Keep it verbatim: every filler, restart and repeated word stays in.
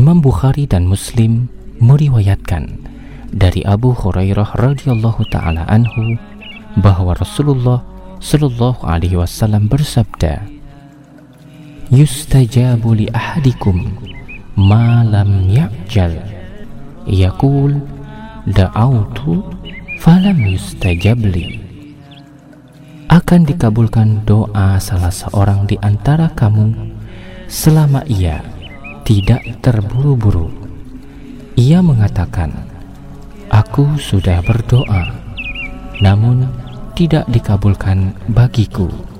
Imam Bukhari dan Muslim meriwayatkan dari Abu Hurairah radhiyallahu taala anhu bahwa Rasulullah sallallahu alaihi wasallam bersabda, "Yustajabu li ahadikum ma lam ya'jal." Yaqul, "Da'autu falam yustajabli." Akan dikabulkan doa salah seorang di antara kamu selama ia tidak terburu-buru. Ia mengatakan, "Aku sudah berdoa, namun tidak dikabulkan bagiku."